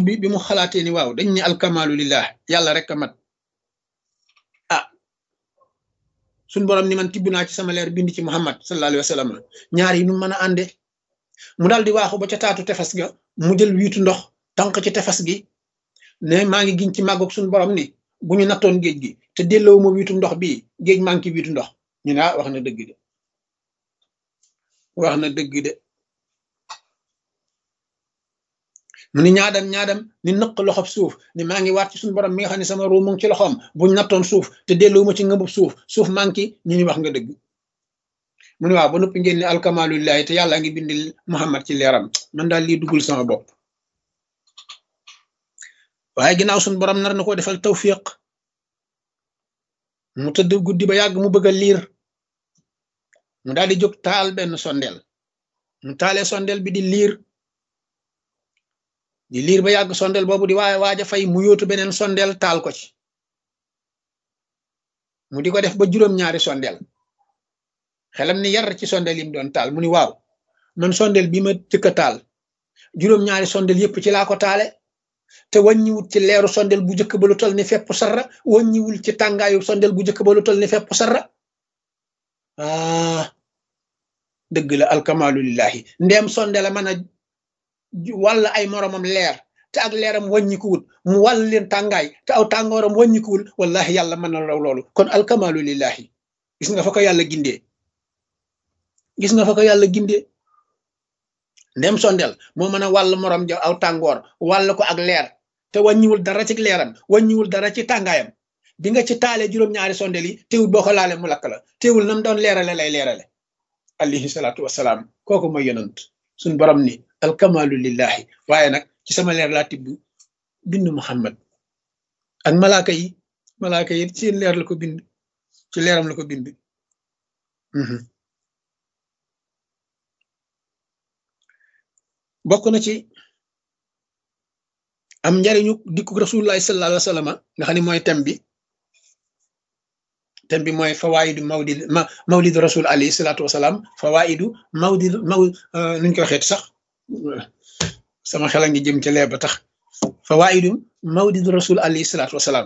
bi mu xalaatee ni waaw dañ ne alkamalu lillah yàlla rek a mat ah suñ borom ni man tibb naa ci sama leer bind ci Muhammad sallallahu alayhi wa sallam ñaar yi nu mën a ànde mu daal di waaxu ba ca taatu tefes ga mu jël wiitu ndox tànk ci tefes gi ne maa ngi giñ ci màggoog suñu borom ni bu ñu nattoon géej gi te delloo ma wiitu ndox bii géej maa ngi ci wiitu ndox ñu ne wax na dëgg de wax na dëgg de mu ni ñaadam ni nëq loxob suuf ni maa ngi waat ci suñu borom mi nga xam ne sama ruu mu ngi ci loxoom buñ nattoon suuf te delloo ma ci ngëbub suuf maa ngi ñu ni wax nga dëgg mu ne waaw ba noppi ngeen ne alkamalulillahi te yàlla ngi bindil Muhammad ci leeram man daal lii duggul sama bopp waaye ginnaaw suñu borom nar na ko defal tawfiq mu tëdd guddi ba yàgg mu bëgg a liir mu daal di jóg taal benn sondeel mu taalee sondeel bi di liir ba yàgg sondeel boobu di waaye waaja fay mu yóotu beneen sondeel taal ko ci mu di ko def ba juróom-ñaari sondeel xelam ni yar ci sondeel yi mu doon taal mu ni waaw man sondeel bi ma jëkk a taal juróom-ñaari sondeel yépp ci laa ko taale te wàññiwul ci leeru sondeel bu jëkk ba lu tol ni fepp sarra wàññiwul ci tàngaayu sondeel bu jëkk ba lu tol ni fepp sarra dëgg la alkamalu lillahi ndeem sondeel a mën a wàll ay moromam leer te ak leeram wàññikuwul mu wàll leen tàngaay te aw tàngooram wàññikuwul wallahi yàlla mën na raw loolu kon alkamalu lillahi gis nga fa ko yàlla gindee ndem sondeel moo mën a wàll morom ja aw tàngoor wàll ko ak leer te wàññiwul dara ci leeram wàññiwul dara ci tàngaayam bi nga ci taalee juróom-ñaari sondeel yi teewul boo ko laalee mu lakk la teewul nam doon leerale lay leerale alayhi salaatu wasalaam kooku mooy yonant suñ borom ni alkamalu lillahi waaye nag ci sama leer laa tibb bind Muhammad ak malaaka yi seen leer la ko bind ci leeram la ko bind bokk na ci am njariñu dikku rasulullahi sallallahu alayhi wa sallam nga xam ne mooy thème bi mooy fawaidu mawlid rasul alayhi salatu wasalaam fawaidu nuñ ko waxeeti sax sama xel a ngi jëm ca leer ba tax fawaidu mawlid rasul alayhi salatu wasalaam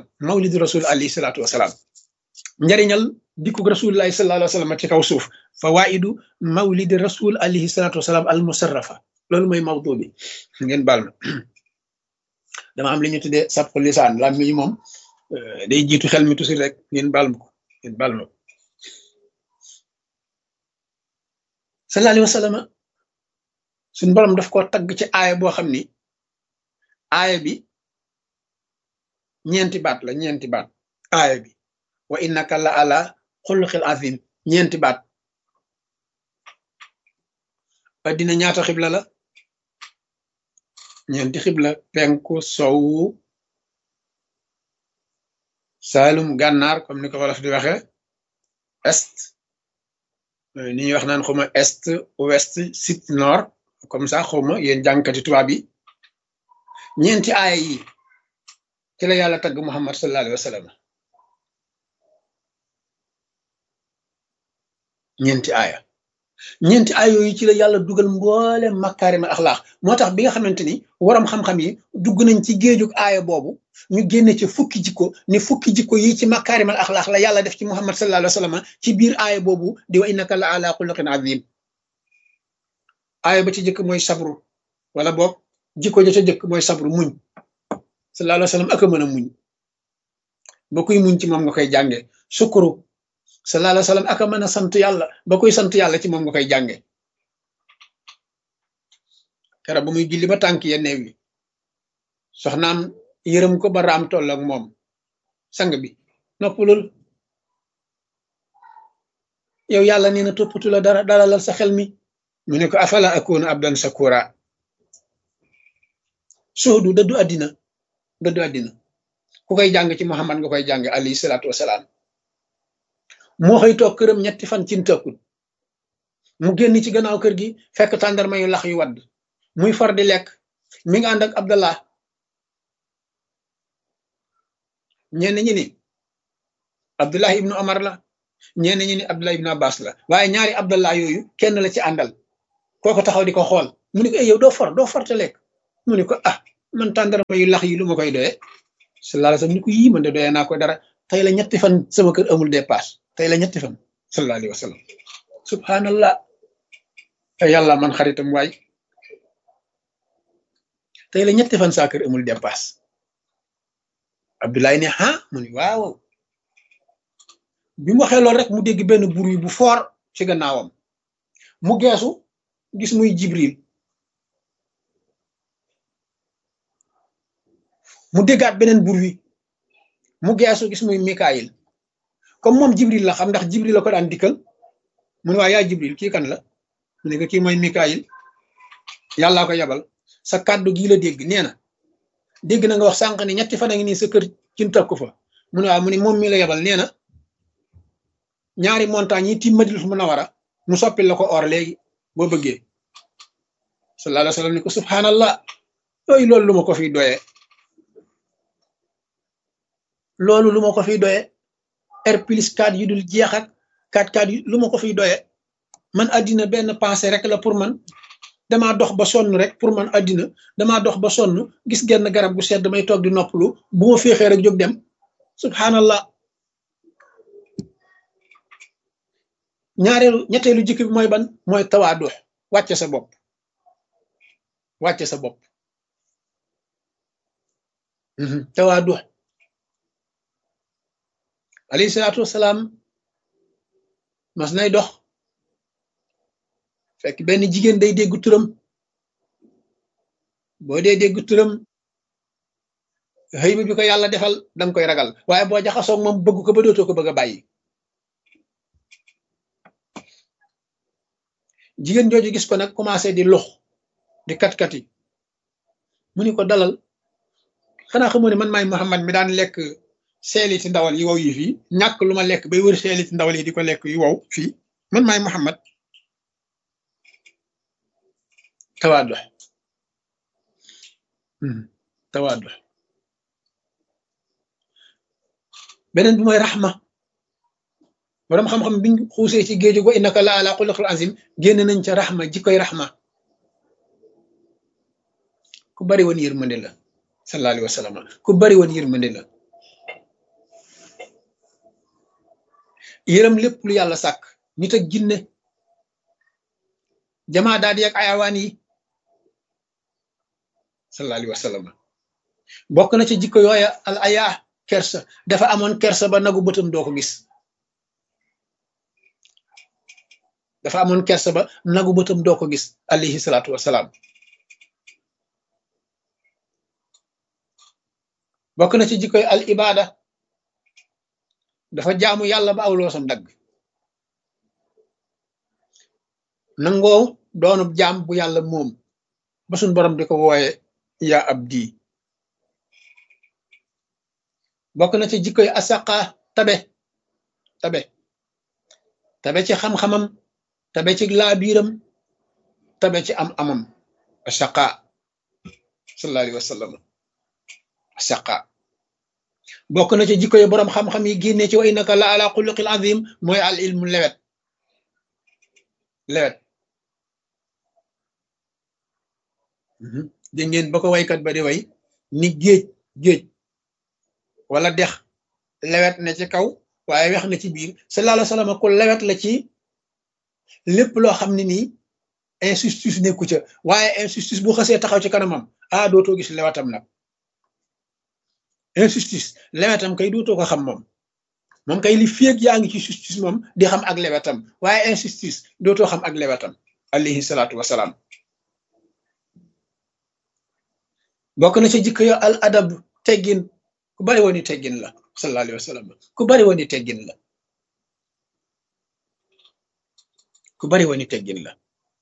njariñal dikku rasulullahi sallallahu alayhi wa sallam ci kaw suuf fawaidu mawlid rasul alayhi salatu wasalaam al musarrafa loolu mooy mawdu bi ngeen baal ma dama am li ñu tuddee sabqu lisaan la mi moom day jiitu xel mi tusi rek ngeen baal ma ko sallallahu alayhi wa sallam suñ borom daf ko tagg ci aaya boo xam ni aaya bi ñeenti baat aaya bi wa innaka la ala xuluqil azim ñeenti baat addina ñaata xibla la ñeenti xibla penku sowu saalum gànnaar comme ni ko wolof di waxe est ni ñuy wax naan xawma est ouest sud nord comme ça xawma yéen jàngkati tubaab yi ñeenti aaya yi ci la yàlla tagg Muhammad sallallahu alayhi wa sallam ñeenti aaya yooyu ci la yàlla dugal mboole makaarimal axlaax moo tax bi nga xamante ni waram xam-xam yi dugg nañ ci géejug aaya boobu ñu génne ci fukki jikko yi ci makaarimal axlaax la yàlla def ci Muhammad sallallahu alayhi wa sallam ci biir aaya boobu di wa innaka la ala xuluqin azim aaya ba ci jëkk mooy sabru wala boog jikko ja ca jëkk mooy sabru muñ sallallahu alayhi wa sallam ak a mën a muñ ba kuy muñ ci moom nga koy jànge sukuru sallallahu alayhi wa sallam ak a mën a sant yàlla ba kuy sant yàlla ci moom nga koy jànge kera ba muy julli ba tànk ya neew yi soxnaam yërëm ko ba raam toll ak moom sang bi noppalul yow yàlla nee na toppatu la dara dalalal sa xel mi mu ne ko afala akuna abdan sakura soodu dëddu àddina ku koy jàng ci Muhammad nga koy jàng alayhi salaatu wasalaam moo xëy toog këram ñetti fan ci tëkkul mu génn ci gannaaw kër gi fekk tàndarma yu lax yu wadd muy far di lekk mi ngi ànd ak Abdallah ñenn ñi ni Abdullah ibnu Omar la ñenn ñi ni Abdullah ibnu Abbas la waaye ñaari Abdallah yooyu kenn la ci àndal kooko taxaw di ko xool mu ne ko yow doo far te lekk mu ne ko man tàndarma yu lax yi lu ma koy doyee sallallahu alayhi wa sallam ni ko yii man de doyee naa ko dara tey la ñetti fan sama kër amul dépasse tey la ñetti fan sallallahu alayhi wa sallam subhanallah te yàlla man xaritam waay tey la ñetti fan saa kër amul dépasse Abdoulaye ne ah mu ni waaw bi mu waxee loolu rek mu dégg benn bruit bu fort ci gannaawam mu geesu gis muy Jibril mu déggaat beneen bruit mu geesu gis muy Mikaayil comme moom Jibril la xam ndax Jibril la ko daan dikkal mu ne waa yaa Jibril kii kan la mu ne ko kii mooy Mikaayil yàllaa ko yabal sa kàddu gii la dégg nee na dégg na nga wax sànq ne ñetti fan a ngi nii sa kër cin takku fa mu ne waaw mu ne moom mi la yabal nee na ñaari montagne yi tiim Madinatul Munawwara mu soppil la ko or léegi boo bëggee sallallahu alayhi wa sallam ni ko subhanallah yooyu loolu lu ma ko fiy doyee loolu lu ma ko fiy doyee R+4 yu dul jeex ak 4x4 yu lu ma ko fiy doyee man addina benn pensée rek la pour man damaa dox ba sonn rek pour man addina damaa dox ba sonn gis genn garab gu sedd may toog di noppalu bu ma féexee rek jóg dem subhanallah ñetteelu jikko bi mooy ban mooy tawaadu wàcce sa bopp wàcce sa bopp tawaadu alayhi salaatu wasalaam mas nay dox fekk benn jigéen day dégg turam boo dee dégg turam xëy bi ko yàlla defal danga koy ragal waaye boo jaxasoog moom bëgg ko ba dootoo ko bëgg a bàyyi jigéen jooju gis ko nag commencé di lux di kat-kati mu ni ko dalal xanaa xamoo ne man maay Muhammad mi daan lekk seeliti ndawal yi wow yi fii ñàkk lu ma lekk bay wër seeliti ndawal yi di ko lekk yu wow fii man maay Muhammad tawaadu tawaadu beneen bi mooy raxma borom xam-xam biñ xuusee ci géeju go innaka la ala xuluqil azim génn nañ ca raxma jikkoy raxma ku bari woon yërmande la sallallahu alayhi wa sallam ku bari woon yërmande la yërëm lépp lu yàlla sàkk nit ak jinne jamaa daal di ak ayawaan yi sallallahu alayhi wa sallam bokk na ci jikko yooya al aya kersa dafa amoon kersa ba nagu bëtam doo ko gis dafa amoon kersa ba nagu bëtam doo ko gis alayhi salaatu wasalaam bokk na ci jikkoy al ibada dafa jaamu yàlla ba aw loosam dagg nangoo doonub jaam bu yàlla moom ba suñ borom di ko wooye yaa abdi bokk na ci jikkoy asaqa tabe tabe tabe ci xam-xamam tabe ci laabiiram tabe ci am amam asaqa sallallahu alayhi wa sallam asaqa bokk na ci jikko yi boroom xam-xam yi génne ci wa innaka la ala xuluqil azim mooy al ilmu lewet lewet dégg ngeen ba ko waykat ba di way ni géej wala dex lewet na ci kaw waaye wex na ci biir sallallahu alayhi wa sallam ku lewet la ci lépp loo xam ne nii injustice nekku ca waaye injustice bu xasee taxaw ci kanamam dootoo gis lewetam nag injustice lewetam kay dootoo ko xam moom kay li féeg yaa ngi ci justice moom di xam ak lewetam waaye injustice dootoo xam ak lewetam alayhi salaatu wasalaam bokk na ci jikko yo al adab teggin ku bari woon i teggin la sallallahu alayhi wa sallam ku bari woon i teggin la ku bari woon i teggin la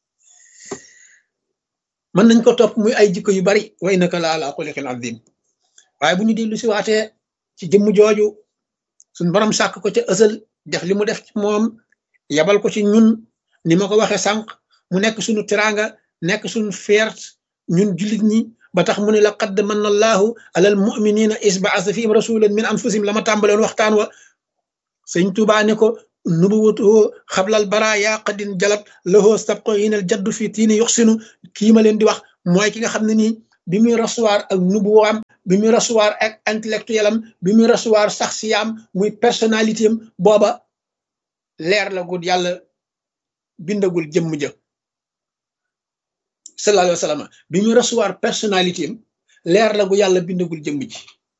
mën nañ ko topp muy ay jikko yu bari wa innaka la ala xuluqin azim waaye bu ñu dellu si waatee ci jëmm jooju suñ borom sàkk ko ca ësal def li mu def ci moom yabal ko ci ñun ni ma ko waxee sànq mu nekk suñu teraanga nekk suñu feert ñun jullit ñi ba tax mu ne laqad manna allahu alal muminina is ba'asa fihim rasulan min anfusihim la ma tàmbaloon waxtaan wa sëñ Tuubaa ne ko nubuwwatuhu xablal baraaya qadin jalat lahu sabqu hinal jaddu fi tiini yuxsinu kii ma leen di wax mooy ki nga xam ne nii bi muy recevoir ak nubuwaam bi muy recevoir ak intellectuel am bi muy recevoir saxsiyaam muy personnalité am booba leer la gu yàlla bindagul jëmm ja sallallahu alayhi wa sallam bi muy recevoir personnalité am leer la gu yàlla bindagul jëmm ji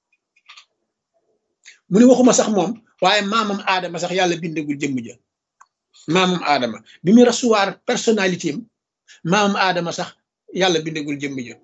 mu ni waxuma sax moom waaye maamam aadama sax yàlla bindagul jëmm ja maamam aadama bi muy recevoir personnalité am maamam aadama sax yàlla bindagul jëmm ja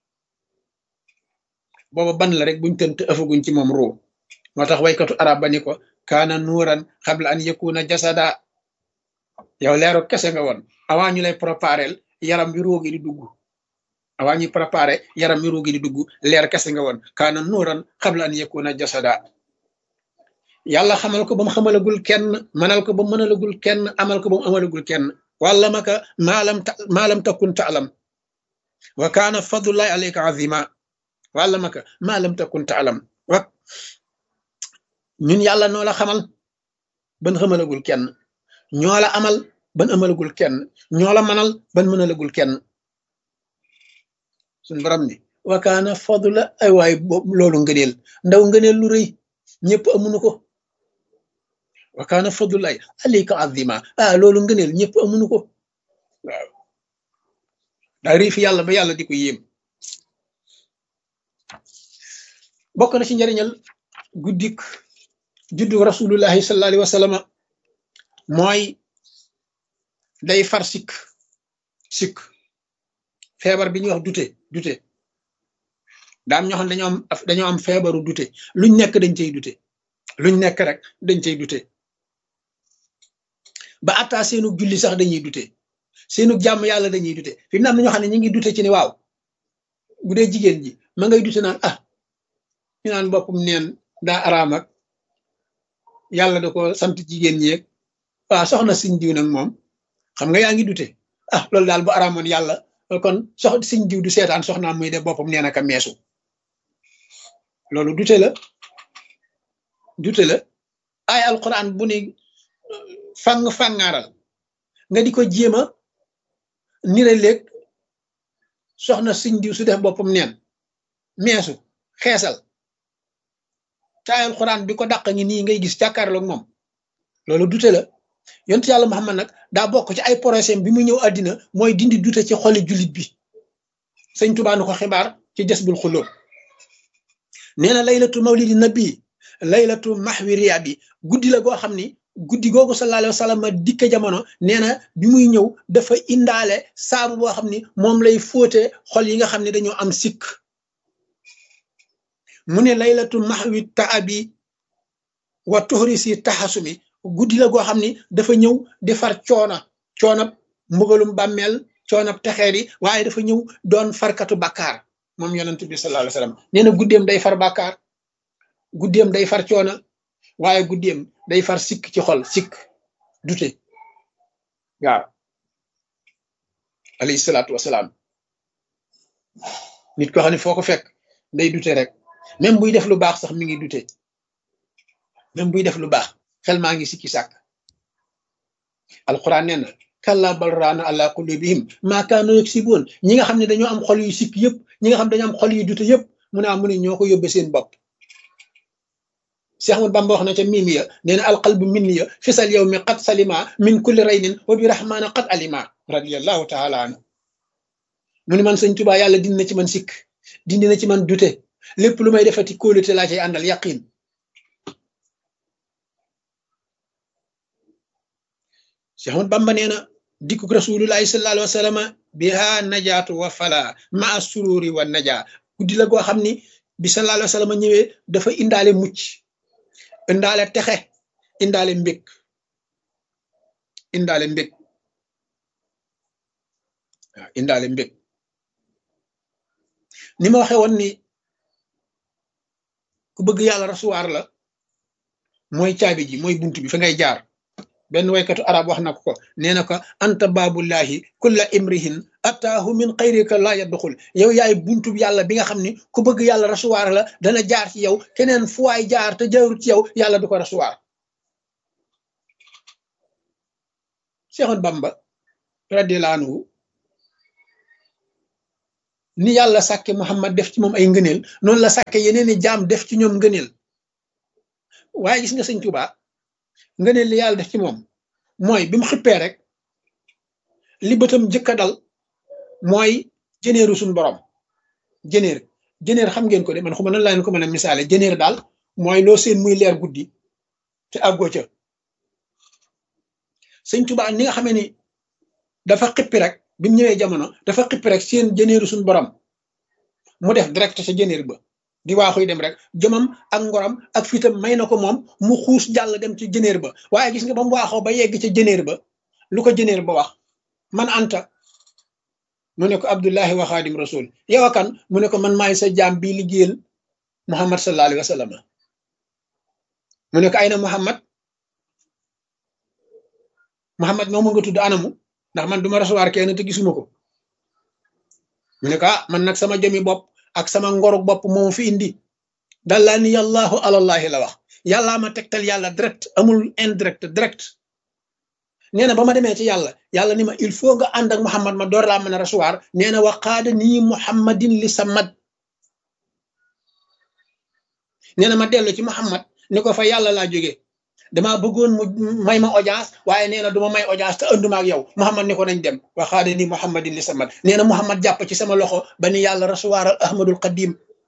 booba ban la rek buñ tënt ëfaguñ ci moom ruu moo tax waykatu arab ba ni ko kaana nuuran xabla an yakuna jasada yow leeru kese nga woon avant ñu lay préparel yaram bi ruugi di dugg avant ñuy préparé yaram bi ruugi di dugg leer kese nga woon kaana nuuran xabla an yakuna jasada yàlla xamal ko ba mu xamalagul kenn mënal ko ba mu mënalagul kenn amal ko ba mu amalagul kenn wàlla maka maalam takun taalam wa kaana fadlullahi alayka azima wàlla maka maalam takun taalam wa ñun yàlla noo la xamal ban xamalagul kenn ñoo la amal ban amalagul kenn ñoo la mënal ban mënalagul kenn suñ borom ni wa kaana fadla ay waay loolu ngëneel ndaw ngëneel lu rëy ñëpp amuñu ko wa kaana fadlullahi alayka azima loolu ngëneel ñëpp amuñu ko waaw daa rii fi yàlla ba yàlla di ko yéem bokk na ci njëriñal guddik juddu rasulullahi sallallahu alayhi wa sallam mooy day far sikk feebar bi ñuy wax dute daam ñoo xam dañoo am feebaru dute luñ nekk dañ cey dute luñ nekk rek dañ cey dute ba attaa seenu julli sax dañuy dute seenu jàmm yàlla dañuy dute fi mu ne am na ñoo xam ne ñu ngi dute ci ni waaw bu dee jigéen ji ma ngay dute naan ñu naan boppam neen daa araam ak yàlla da ko sant jigéen ñi waaw soxna siñ diw nag moom xam nga yaa ngi dute loolu daal bu araamoon yàlla kon siñ diw du seetaan soxnaam muy def boppam nee naka meesu loolu dute la ay alquran bu ni fangaaral nga di ko jéem a nire léeg soxna siñ diw su def boppam neen meesu xeesal te ay alquran bi ko dàq ngi nii ngay gis jàkkaarloog moom loolu dute la yonent yàlla Muhammad nag daa bokk ci ay projet bi mu ñëw àddina mooy dindi dute ci xoli jullit bi sëñ Tuubaa nu ko xibaar ci Jasbul Xulóob nee na laylatu mawlidi nabi laylatu mahwi riya bi guddi la goo xam ni guddi googu sallallahu alayhi wa sallam dikke jamono nee na bi muy ñëw dafa indaale saabu boo xam ni moom lay fóote xol yi nga xam ne dañoo am sikk mu ne laylatu mahwi taabi wa tuhrisi taxasumi guddi la goo xam ni dafa ñëw defar coonab mbugalum bàmmeel coonab texeer yi waaye dafa ñëw doon farkatu bàkkaar moom yonent bi sallallahu alayhi wa sallam nee na guddeem day far bàkkaar guddeem day far coona waaye guddeem day far sikk ci xol sikk dute waaw alayhi salaatu wasalaam nit ko xam ne foo ko fekk day dute rek même buy def lu baax sax mi ngi dute même buy def lu baax xel maa ngi sikki sàkk alquran nee na kalla bal raana ala qulubihim maa kaanu yaksibuun ñi nga xam ne dañoo am xol yu sikk yëpp ñi nga xam ne dañoo am xol yu dute yëpp mu ne ñoo ko yóbbe seen bopp Cheikh Ahmad Bamba wax na ca mimiya nee na alqalbu minniya fisal yow mi qad salima min kulli raynin wa bi rahmaana qad alima radiallahu taala anhu mu ne man sëñ Tuubaa yàlla dindi na ci man sikk dindi na ci man dute lépp lu may defati kóolute laa cay àndal yaqin Cheikh Ahmad Bamba nee na dikkuk rasulullahi sallallahu alayhi wa sallam biha najaatu wa fala maa sururi wa najaa guddi la goo xam ni bi sallallahu alayhi wa sallam ñëwee dafa indaale mucc indaale texe indaale mbég waaw indaale mbég ni ma waxee woon ni ku bëgg yàlla rasuwaar la mooy caabi ji mooy bunt bi fa ngay jaar benn waykatu arab wax na ko nee na ko anta baabullahi kulla imrihin ataahu min xayrika laa yadxul yow yaay buntu yàlla bi nga xam ni ku bëgg yàlla rasuwaar la dana jaar ci yow keneen fu waay jaar te jaarut ci yow yàlla du ko rasuwaar Seexoon Bamba radiyallahu anhu ni yàlla sàkke Muhammad def ci moom ay ngëneel noonu la sàkke yeneen i jaam def ci ñoom ngëneel waaye gis nga sëñ Tuubaa ngëneel li yàlla def ci moom mooy bi mu xippee rek li bëtam jëkk a dal mooy jëneeru suñu borom jëneer xam ngeen ko de man xuma nan laa leen ko mën a misaale jëneer daal mooy loo seen muy leer guddi te àggoo ca sëñ Tuubaa ni nga xamee ni dafa xippi rek bi mu ñëwee jamono dafa xippi rek seen jëneeru suñu borom mu def direct sa jëneer ba di waaxuy dem rek jëmam ak ngoram ak fitam may na ko moom mu xuus jàll dem ci jëneer ba waaye gis nga ba mu waaxoo ba yegg ca jëneer ba lu ko jëneer ba wax man anta mu ne ko Abdullahi wa Xaadim Rasul yow kan mu ne ko man maay sa jaam bii liggéeyal Muhammad sallallahu alayhi wa sallam mu ne ko ay na Muhammad moomu nga tudd anamu ndax man duma recevoir kenn te gisuma ko mu ne ko man nag sama jëmi bopp ak sama ngoru bopp moom fi indi dallaa ni yàllaahu alallahi la wax yàllaa ma tegtal yàlla direct amul indirect direct nee na ba ma demee ci yàlla ni ma il faut nga ànd ak Muhammad ma door laa mën a recevoir nee na waqaada nii Muhammadin li samad nee na ma dellu ci Muhammad ni ko fa yàlla laa jógee damaa bëggoon mu may ma audience waaye nee na du ma may audience te ënduma ak yow Muhammad ni ko nañ dem waxaade ni Muhammadin li samad nee na Muhammad jàpp ci sama loxo ba ni yàlla recevoir al Ahmadul Qadim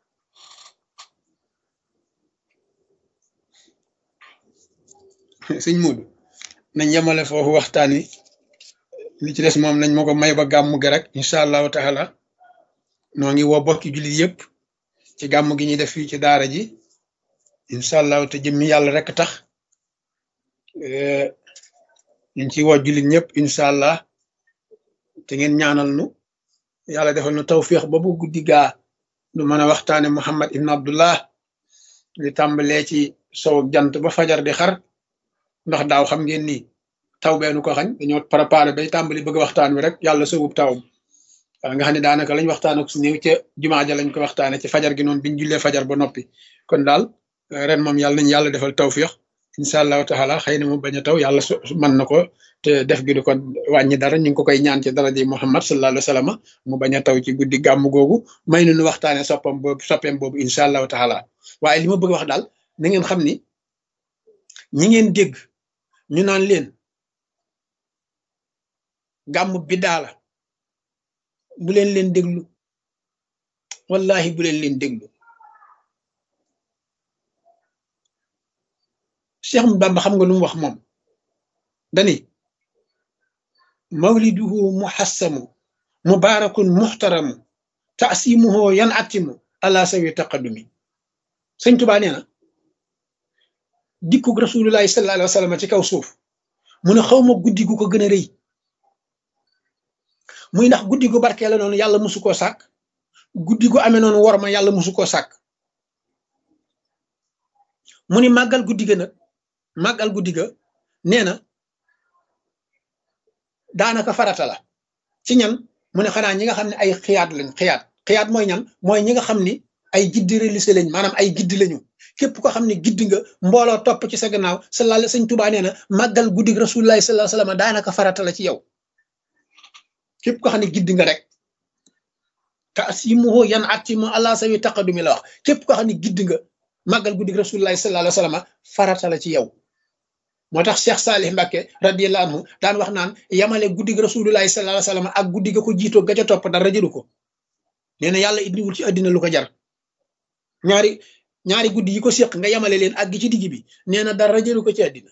sëñ Moodu nañ yemale foofu waxtaan wi li ci des moom nañ ma ko may ba gàmmu gi rek incha allahu taala noo ngi woo bokki jullit yëpp ci gàmmu gi ñuy def fii ci daara ji incha allahu te jëmmi yàlla rek tax ñu ngi ciy woo jullit ñëpp incha allah te ngeen ñaanal nu yàlla defal nu tawfiix ba bu guddi gaa nu mën a waxtaane Muhammad ibn Abdullah li tàmbalee ci sow jant ba fajar di xar ndax daaw xam ngeen ni taw beenu ko xañ dañoo préparé bay tàmbali bëgg waxtaan wi rek yàlla sowub taw nga xam ne daanaka lañ waxtaan ak su néew ca jumaa ja lañ ko waxtaane ci fajar gi noonu biñ jullee fajar ba noppi kon daal ren moom yàlla nañ yàlla defal tawfiix incha allahu taala xëy na mu bañ a taw yàlla mën na ko te def gi du ko wàññi dara ñu ngi ko koy ñaan ci daraja Muhammad sallallahu alayhi wa sallam mu bañ a taw ci guddi gàmm googu may nu waxtaane soppeem boobu incha allahu taala waaye li ma bëgg wax daal na ngeen xam ni ñi ngeen dégg ñu naan leen gàmm biddaa la bu leen déglu wallahi bu leen déglu Cheikh Bamba xam nga lu mu wax moom dani mawliduhu muhassamu mubarakun muhtaramu taasimuhu yan atimu ala sawi taqaddumi sëñ Tuubaa nee na dikkug rasulullahi sallallahu alayhi wa sallam ci kaw suuf mu ne xaw ma guddi gu ko gën a rëy muy ndax guddi gu barkee la noonu yàlla musu koo sàkk guddi gu amee noonu war ma yàlla musu koo sàkk mu ni màggal guddi ga nag màggal guddi ga nee na daanaka farata la ci ñan mu ne xanaa ñi nga xam ne ay xiyaat lañ xiyaat mooy ñan mooy ñi nga xam ni ay giddi religieux lañ maanaam ay giddi lañu képp ko xam ne giddi nga mbooloo topp ci sa gannaaw sallallahu sëñ Tuubaa nee na màggal guddi rasulullahi sallallahu alayhi wasallam daanaka farata la ci yow képp ko xam ne giddi nga rek taasimuhu yan atimu ala sawi taqadumi la wax képp ko xam ne giddi nga màggal guddi rasulullahi sallallahu alayhi wasallam farata la ci yow moo tax Cheikh Salih Mbacke radiyallahu anhu daan wax naan yamale guddi rasulullahi sallallahu alayhi wasallam ak guddi ga ko jiitoo ga ca topp dara jëru ko nee na yàlla indiwul ci àddina lu ko jar ñaari guddi yi ko séq nga yamale leen ak gi ci digg bi nee na dara jëru ko ci àddina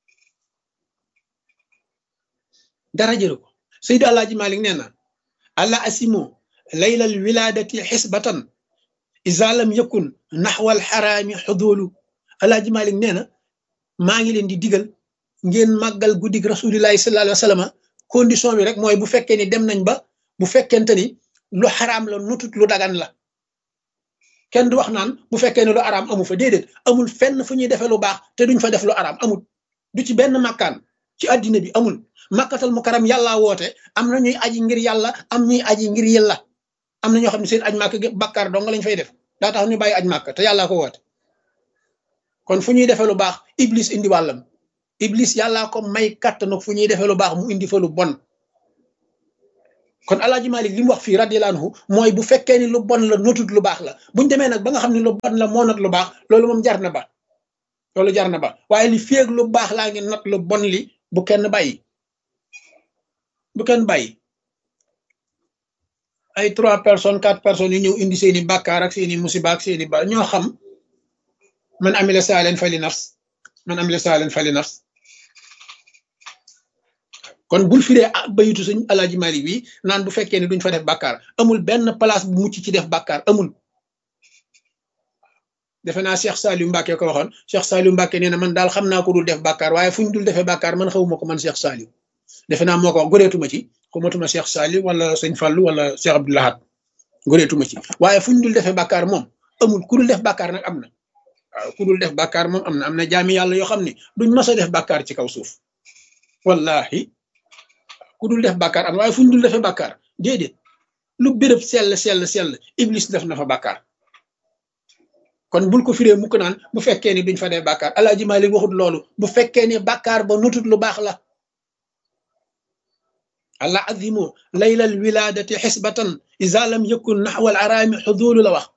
dara jëru ko Seydi Alaaji Malik nee na alla asimo laylal wiladati xisbatan iza lam yakun naxwal xaraami xudoolu Alaaji Malik nee na maa ngi leen di digal ngeen màggal guddig rasulillahi sallallahu alayhi wa sallam condition bi rek mooy bu fekkee ni dem nañ ba bu fekkente ni lu xaraam la nutut lu dagan la kenn du wax naan bu fekkee ne lu araam amu fa déedéet amul fenn fu ñuy defee lu baax te duñ fa def lu araam amul du ci benn makkaan ci addina bi amul makkatal mukarram yàllaa woote am na ñuy aji ngir yàlla am ñuy aji ngir yàlla am na ñoo xam ne seen aj màkk bakkaar dong lañ fay def daa tax ñu bàyyi aj màkk te yàllaa ko woote kon fu ñuy defee lu baax iblis indi wàllam iblis yàllaa ko may kàttan fu ñuy defee lu baax mu indi fa lu bon kon alaaji Malik li mu wax fii radiyallahu anhu mooy bu fekkee ni lu bon la notut lu baax la buñ demee nag ba nga xam ne lu bon la moo not lu baax loolu moom jar na ba loolu jar na ba waaye li féeg lu baax laa ngi not lu bon li bu kenn bàyyi bu kenn bàyyi ay 3 personnes 4 personnes yu ñëw indi seeni bàkkaar ak seeni musiba ak seeni ba ñoo xam man amila saalen fali nafs man amila saalen fali nafs kon bul firee bayitu sëñ alaaji Malik wi naan bu fekkee ne duñ fa def bàkkaar amul benn place bu mucc ci def bàkkaar amul defe naa Cheikh Saliou Mbacke ko waxoon Cheikh Saliou Mbacke nee na man daal xam naa ko dul def bàkkaar waaye fu ñu dul defee bàkkaar man xawuma ko man Cheikh Saliou defe naa moo ko wax goreetuma ci xumatuma Cheikh Saliou wala sëñ Fallou wala Cheikh Abdou Lahad goreetuma ci waaye fu ñu dul defee bàkkaar moom amul ku dul def bàkkaar nag am na waaw ku dul def bàkkaar moom am na jaami yàlla yoo xam ne duñ mas a def bàkkaar ci kaw suuf wallahi ku dul def bàkkaar am waaye fu ñu dul defee bàkkaar déedéet lu béréb sell iblis def na fa bàkkaar kon bul ko firee mukk naan bu fekkee ni duñ fa def bàkkaar alaaji Malik waxut loolu bu fekkee ni bàkkaar ba nutut lu baax la allah azimu laylal wiladati xisbatan iza lam yakun naxwal araami xudulu la wax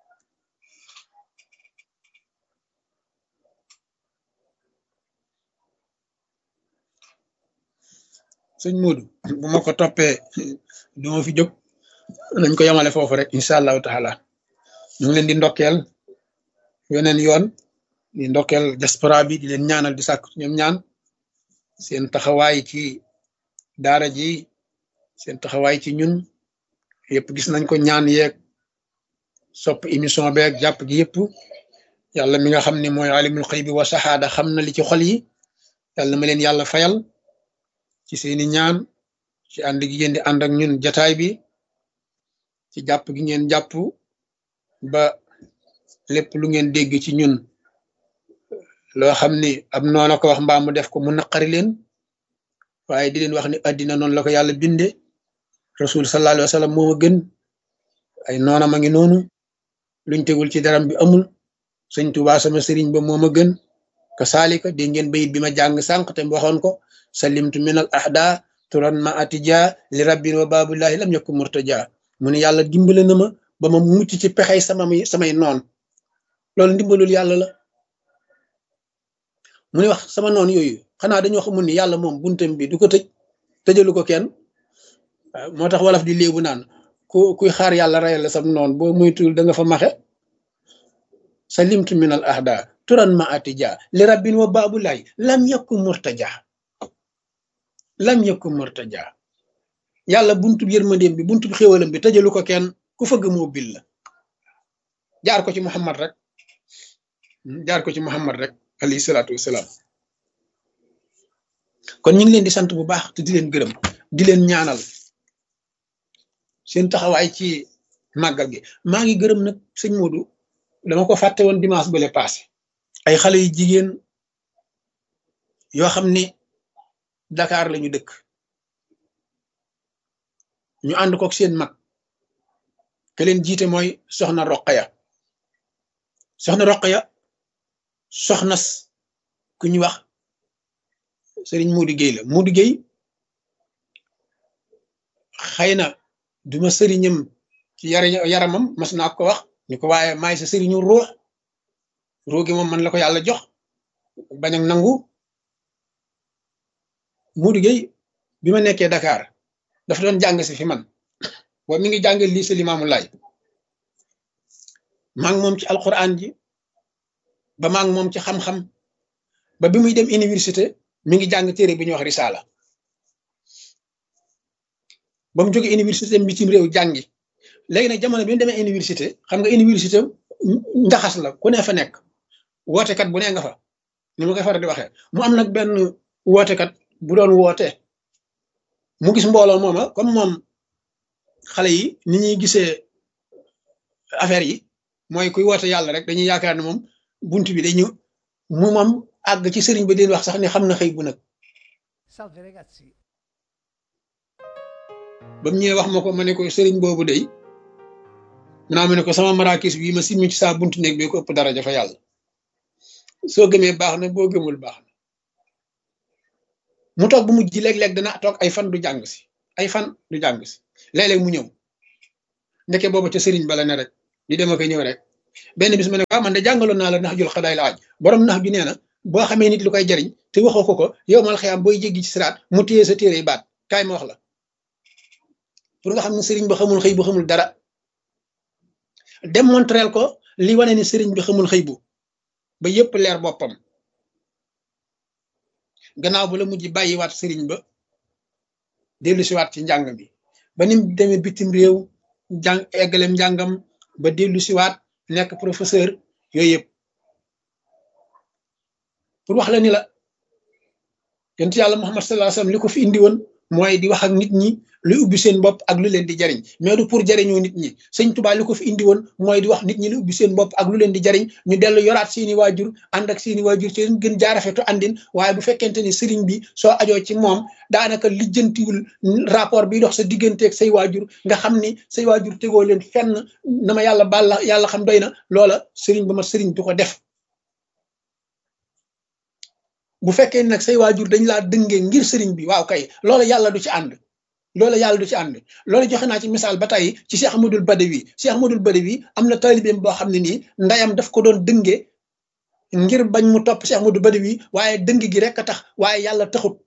sëñ Moodu bu ma ko toppee du ma fi jóg nañ ko yemale foofu rek incha allahu taala ñu ngi leen di ndokkeel weneen yoon di ndokkeel diaspora bi di leen ñaanal di sàkk ñoom ñaan seen taxawaay ci daara ji seen taxawaay ci ñun yëpp gis nañ ko ñaan yeeg sopp émission beeg jàpp gi yëpp yàlla mi nga xam ne mooy alimul xaybi wa saxaada xam na li ci xol yi yàlla ma leen yàlla fayal ci seeni ñaan ci ànd gi ngeen di ànd ak ñun jataay bi ci jàpp gi ngeen jàpp ba lépp lu ngeen dégg ci ñun loo xam ni ab noona ko wax mbaa mu def ko mu naqari leen waaye di leen wax ni addina noonu la ko yàlla binde rasul sallallahu alayhi wa sallam moo ma gën ay noona ma ngi noonu luñ tegul ci daram bi amul sëñ Tuubaa sama sëriñ ba moo ma gën ka saalika dégg ngeen bayit bi ma jàng sànq te waxoon ko salimtu min al ahda turan ma atija li rabbin wa babullahi lam yakun murtaja mu ne yàlla dimbale na ma ba ma mucc ci pexey samay noon loolu ndimbalul yàlla la mu ne wax sama noon yooyu xanaa dañoo xamul ni yàlla moom buntam bi du ko tëjalu ko kenn moo tax wolof di léebu naan kuy xaar yàlla rayal la sam noon boo muytul da nga fa maxe salimtu min al ahda turan ma atija li rabbin wa babullahi lam yakun murtaja yàlla buntu yërmandeem bi buntu xéwalam bi tëjalu ko kenn ku fëgg moo bil la jaar ko ci Muhammad rek alayhi salaatu wasalaam kon ñu ngi leen di sant bu baax te di leen gërëm di leen ñaanal seen taxawaay ci màggal gi maa ngi gërëm nag sëñ Modou dama ko fàtte woon dimanche bële passé ay xale yu jigéen yoo xam ni Dakar lañu dëkk ñu ànd kook seen mag ke leen jiite mooy soxna Roqaya soxnas ku ñu wax sëriñ Modou Gueye la Modou Gueye xëy na duma sëriñam ci yaramam mas naa ko wax ñu ko waaye maay sa sëriñu ruux gi moom man la ko yàlla jox bañ ak nangu Modou Gueye bi ma nekkee Dakar dafa doon jàng si fi man boobu mi ngi jàngal lii sa Limaamu Laay maa ngi moom ci alquran ji ba maa ngi moom ci xam-xam ba bi muy dem université mi ngi jàng téere bi ñuy wax risaala ba mu jógee université bitim réew jàngi léegi nag jamono bi mu demee université xam nga université njaxas la ku ne fa nekk wootekat bu ne nga fa ni ma koy faral di waxee mu am nag benn wootekat bu doon woote mu gis mbooloo mooma comme moom xale yi ni ñuy gisee affaire yi mooy kuy woote yàlla rek dañuy yaakaar ne moom bunt bi day ñëw mu moom àgg ci sëriñ ba di wax sax ni xam na xëy bu nag ba mu ñëwee wax ma ko ma ne ko sëriñ boobu day naa ma ne ko sama marakis bii ma simmi ci saa buntu néeg bi ko ëpp daraja fa yàlla soo gëmee baax na boo gëmul baax na mu toog bu mujj léeg-léeg dana toog ay fan du jàng si léeg-léeg mu ñëw ndeke boobu te sëriñ bala ne rek di dem ak ñëw rek benn bis ma ne waaw man de jàngaloon naa la nax jul xadaay la aj borom nax ju nee na boo xamee nit lu koy jariñ te waxoo ko yow mal xëyam booy jéggi ci siraat mu téye sa téere yi baat kaay ma wax la pour nga xam ne sëriñ ba xamul xëy bu xamul dara démontreel ko li wane ni sëriñ bi xamul xëy bu ba yépp leer boppam gannaaw bu la mujj bàyyiwaat sëriñ ba dellu siwaat ci njàng mi ba nim demee bitim réew jàng eggalem njàngam ba dellu siwaat nekk professeur yooyu yëpp pour wax la ni la yonent yàlla Muhammad sallallahu alayhi wasallam li ko fi indi woon mooy di wax ak nit ñi luy ubbi seen bopp ak lu leen di jariñ mais du pour jariñoo nit ñi sëñ Tuubaa li ko fi indi woon mooy di wax nit ñi lu ubbi seen bopp ak lu leen di jariñ ñu dellu yoraat seeni waajur ànd ak seeni waajur ci leen gën jaarafetu àndin waaye bu fekkente ni sëriñ bi soo ajoo ci moom daanaka lijjantiwul rapport bi dox sa digganteeg say waajur nga xam ni say waajur tegoo leen fenn na ma yàlla baal la yàlla xam doy na loola sëriñ ba ma sëriñ du ko def bu fekkee nag say waajur dañ laa dëngee ngir sëriñ bi waaw kay loola yàlla du ci ànd loola yàlla du ci ànd loolu joxe naa ci misaal ba tey ci Cheikh Ahmadul Badawi Cheikh Ahmadul Badawi am na taalibeem boo xam ne nii ndayam daf ko doon dëngee ngir bañ mu topp Cheikh Ahmadul Badawi waaye dëng gi rek a tax waaye yàlla taxut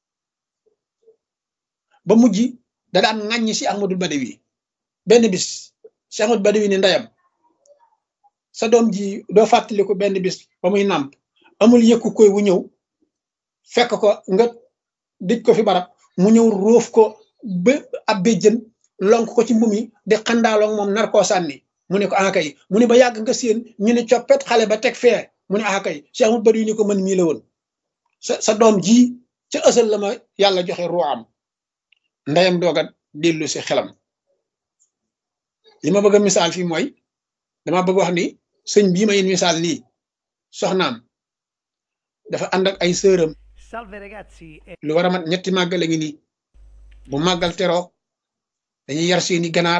ba mujj da daan ŋàññi Cheikh Ahmadul Badawi benn bis Cheikh Ahmadul Badawi ni ndayam sa doom ji doo fàttaliku benn bis ba muy nàmp amul yëkku koy wu ñëw fekk ko nga dij ko fi barab mu ñëw róof ko ba ab béjjën lonk ko ci mbum yi di xandaaloog moom nar koo sànni mu ne ko akay mu ne ba yàgg nga séen ñu ne coppet xale ba teg fee mu ne akay Cheikh mu bari ni ko mën mii la woon sa doom ji ca ësal la ma yàlla joxe ruuxam ndeyam doog a dellu si xelam li ma bëgg a misaal fii mooy dama bëgg wax ni sëñ bii may misaal nii soxnaam dafa ànd ak ay sëram lu war a mat ñetti màggal a ngi nii bu màggal teroo dañuy yar seeni ganaar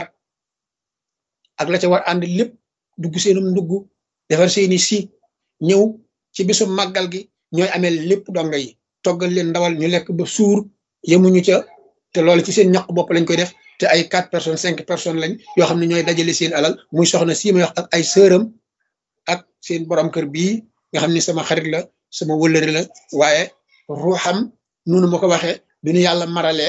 ak la ca war ànd lépp dugg seenum ndugg defar seeni si ñëw ci bisu màggal gi ñooy amee lépp donga yi toggal leen ndawal ñu lekk ba suur yemuñu ca te loolu ci seen ñaq bopp lañ koy def te ay 4 personnes 5 personnes lañ yoo xam ne ñooy dajale seen alal muy soxna sii may wax ak ay sëram ak seen borom kër bii nga xam ni sama xarit la sama wëllëre la waaye ruuxam noonu ma ko waxee du ñu yàlla maralee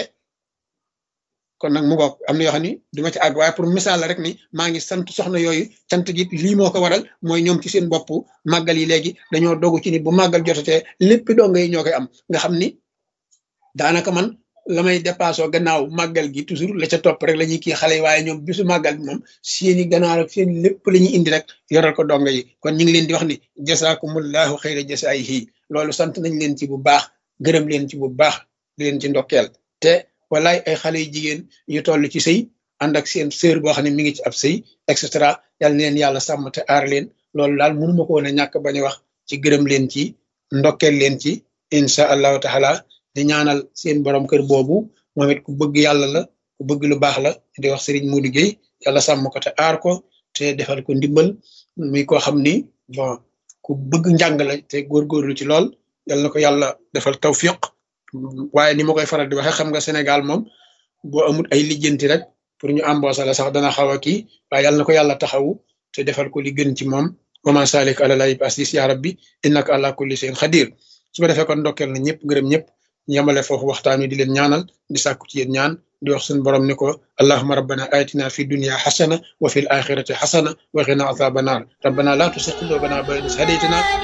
kon nag mu ngoog am na yoo xam ni duma ci àgg waaye pour misaal la rek ni maa ngi sant soxna yooyu sant gi lii moo ko waral mooy ñoom ci seen bopp màggal yi léegi dañoo dogu ci ni bu màggal jotatee lépp donga yi ñoo koy am nga xam ni daanaka man la may dépassé gannaaw màggal gi toujours la ca topp rek la ñuy kii xale yi waaye ñoom bisu màggal bi moom seeni ganaar ak seen lépp la ñuy indi rek yoral ko donga yi kon ñu ngi leen di wax ni jasaakumullahu xayra jasaayihi loolu sant nañ leen ci bu baax gërëm leen ci bu baax di leen ci ndokkeel te walaay ay xale yu jigéen yu toll ci sëy ànd ak seen sœur boo xam ne mi ngi ci ab sëy et cetera yal na leen yàlla sàmm te aar leen loolu daal mënuma ko woon a ñàkk bañ a wax ci gërëm leen ci ndokkeel leen ci incha allahu taala di ñaanal seen borom kër boobu moom it ku bëgg yàlla la ku bëgg lu baax la di wax Serigne Modou Gueye yàlla sàmm ko te aar ko te defal ko ndimbal muy koo xam ni bon ku bëgg njàng la te góorgóorlu ci lool yal na ko yàlla defal tawfiq waaye ni ma koy faral di waxee xam nga Sénégal moom boo amul ay lijjanti rek pour ñu embaucher la sax dana xaw a kii waaye yal na ko yàlla taxawu te defal ko li gën ci moom wa ma salik ala laahi bi-aziz ya rabbi innaka ala kulli shay'in qadir su ko defee kon ndokkeel na ñëpp gërëm ñëpp yamale foofu waxtaan wi di leen ñaanal di sàkku ci yéen ñaan di wax suñu borom ni ko allahumma rabbana atina fi dunya hasana wa fil akhirati hasana wa qina adhaban nar rabbana la tuzigh qulubana ba'da idh hadaytana